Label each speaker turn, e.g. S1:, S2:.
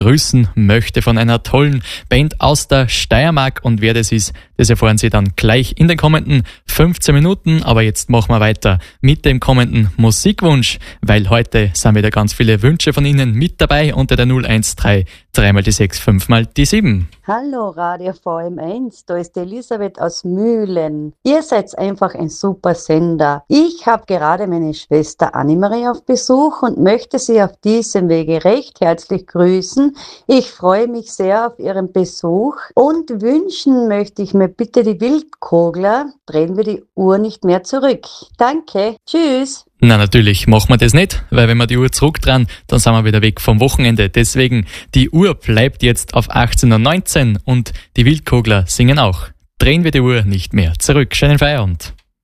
S1: grüßen möchte von einer tollen Band aus der Steiermark. Und wer das ist, das erfahren Sie dann gleich in den kommenden 15 Minuten. Aber jetzt machen wir weiter mit dem kommenden Musikwunsch, weil heute sind wieder ganz viele Wünsche von Ihnen mit dabei unter der 013 3 die 6 5 die 7.
S2: Hallo Radio VM1, da ist Elisabeth aus Mühlen. Ihr seid einfach ein super Sender. Ich habe gerade meine Schwester Annemarie auf Besuch und möchte sie auf diesem Wege recht herzlich grüßen. Ich freue mich sehr auf ihren Besuch und wünschen möchte ich mir bitte die Wildkogler, drehen wir die Uhr nicht mehr zurück. Danke, tschüss.
S1: Na, natürlich machen wir das nicht, weil wenn wir die Uhr zurückdrehen, dann sind wir wieder weg vom Wochenende. Deswegen, die Uhr bleibt jetzt auf 18:19 Uhr und die Wildkogler singen auch. Drehen wir die Uhr nicht mehr zurück. Schönen Feierabend.